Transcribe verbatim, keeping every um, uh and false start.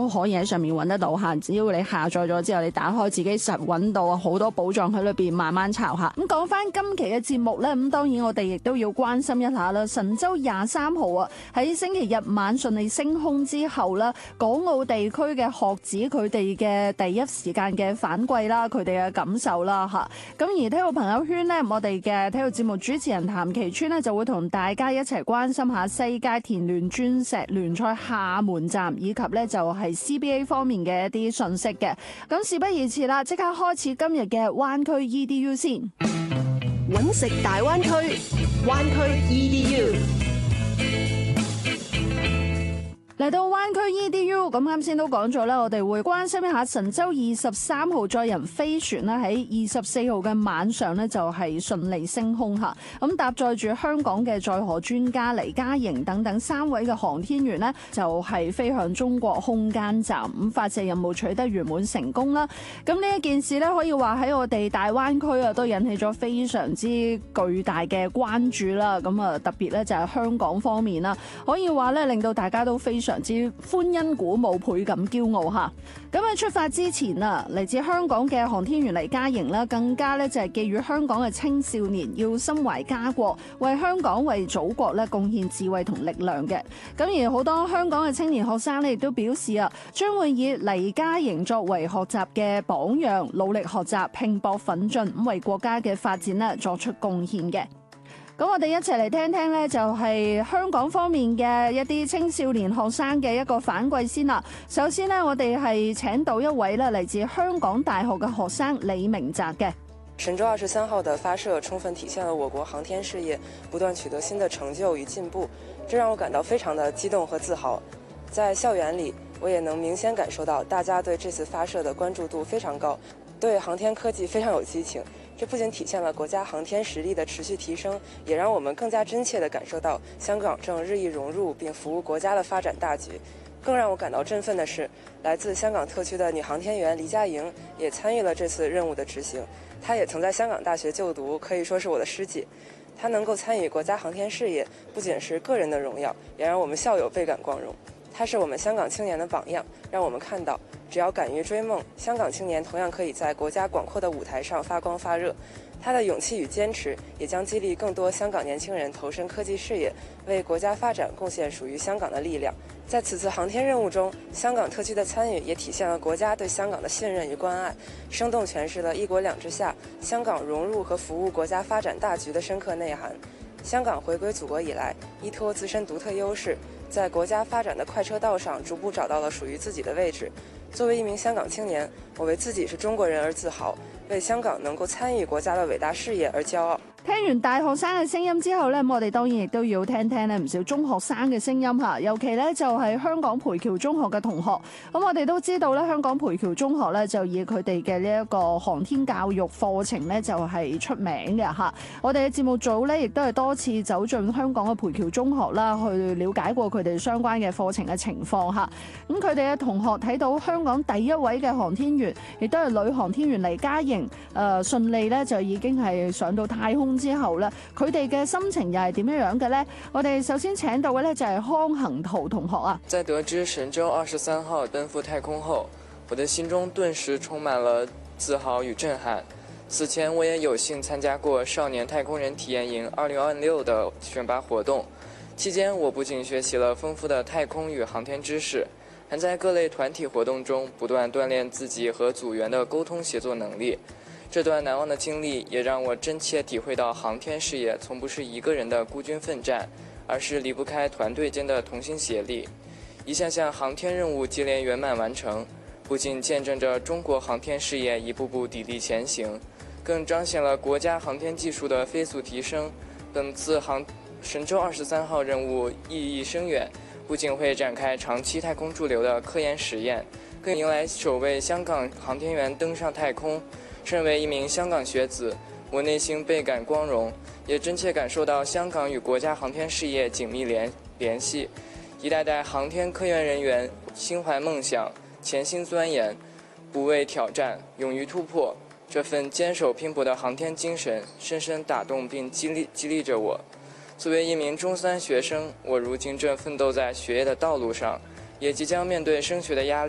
都可以喺上面揾得到嚇。只要你下載咗之後，你打開自己實揾到好多寶藏喺裏邊，慢慢抄下。咁講翻今期嘅節目呢，咁當然我哋亦都要關心一下啦。神舟廿三號啊，喺星期日晚順利升空之後啦，港澳地區嘅學子佢哋嘅第一時間嘅反饋啦，佢哋嘅感受啦嚇。咁而體育朋友圈呢，我哋嘅體育節目主持人譚其川呢，就會同大家一齊關心下世界田聯鑽石聯賽廈門站以及呢就係 C B A 方面嘅一啲信息嘅。咁事不宜遲啦，即刻開始今日嘅灣區 E D U 先。 揾食大灣區，灣區 E D U。 嚟到灣區 E D U， 咁啱先都講咗啦，我哋會關心一下神舟二十三號載人飛船啦，喺二十四號嘅晚上呢，就係順利升空嚇。咁搭載住香港嘅載荷專家黎嘉瑩等等三位嘅航天員呢，就係飛向中國空間站，咁發射任務取得圓滿成功啦。咁呢一件事呢，可以話喺我哋大灣區啊，都引起咗非常之巨大嘅關注啦。咁啊，特別咧就係香港方面啦，可以話咧令到大家都非常之歡欣鼓舞，倍感驕傲嚇。咁喺出發之前啊，嚟自香港嘅航天員黎嘉瑩啦，更加咧就係寄語香港嘅青少年要心懷家國，為香港為祖國咧貢獻智慧同力量嘅。咁而好多香港嘅青年學生咧亦都表示啊，將會以黎嘉瑩作為學習嘅榜樣，努力學習，拼搏奮進，咁為國家嘅發展咧作出貢獻嘅。咁我哋一齊嚟聽聽呢，就係香港方面嘅一啲青少年學生嘅一個反饋先啦。首先呢，我哋係請到一位咧嚟自香港大學嘅學生李明澤嘅。 神舟二十三號的發射充分體現了我國航天事業不斷取得新的成就與進步，這讓我感到非常的激動和自豪。在校園裡，我也能明顯感受到大家對這次發射的關注度非常高，對航天科技非常有激情。這不僅體現了國家航天實力的持續提升，也讓我們更加真切地感受到香港正日益融入並服務國家的發展大局。更讓我感到振奮的是，來自香港特區的女航天員黎嘉瑩也參與了這次任務的執行。她也曾在香港大學就讀，可以說是我的師姐。她能夠參與國家航天事業，不僅是個人的榮耀，也讓我們校友倍感光榮。她是我們香港青年的榜樣，讓我們看到只要敢於追夢，香港青年同樣可以在國家廣闊的舞台上發光發熱。他的勇氣與堅持也將激勵更多香港年輕人投身科技事業，為國家發展貢獻屬於香港的力量。在此次航天任務中，香港特區的參與也體現了國家對香港的信任與關愛，生動詮釋了一國兩制下香港融入和服務國家發展大局的深刻內涵。香港回歸祖國以來，依託自身獨特優勢，在國家發展的快車道上逐步找到了屬於自己的位置。作為一名香港青年，我為自己是中國人而自豪，為香港能夠參與國家的偉大事業而驕傲。 聽完大學生嘅聲音之後呢，我哋當然亦都要聽聽咧唔少中學生嘅聲音嚇，尤其呢，就係香港培僑中學嘅同學。咁我哋都知道咧，香港培僑中學咧就以佢哋嘅呢一個航天教育課程咧就係出名嘅嚇。我哋嘅節目組咧亦都係多次走進香港嘅培僑中學啦，去了解過佢哋相關嘅課程嘅情況嚇。咁佢哋嘅同學睇到香港第一位嘅航天員，亦都係女航天員黎嘉瑩，誒、呃、順利咧就已經係上到太空之後咧，佢哋嘅心情又係點樣樣嘅呢？我哋首先請到嘅咧就係康恒圖同學啊。 在得知神舟二十三號奔赴太空後，我的心中頓時充滿了自豪與震撼。此前我也有幸參加過少年太空人體驗營二零二六的選拔活動，期間我不僅學習了豐富的太空與航天知識，還在各類團體活動中不斷鍛鍊自己和組員的溝通協作能力。這段難忘的經歷也讓我真切體會到航天事業從不是一個人的孤軍奮戰，而是離不開團隊間的同心協力。一項項航天任務接連圓滿完成，不僅見證着中國航天事業一步步砥礪前行，更彰顯了國家航天技術的飛速提升。本次航神舟二十三號任務意義深遠，不僅會展開長期太空駐留的科研實驗，更迎來首位香港航天員登上太空。身為一名香港學子，我內心倍感光榮，也真切感受到香港與國家航天事業緊密聯聯繫。一代代航天科研人員心懷夢想，潛心鑽研，不畏挑戰，勇於突破。這份堅守拼搏的航天精神，深深打動並激勵激勵着我。作為一名中三學生，我如今正奮鬥在學業的道路上，也即將面對升學的壓力。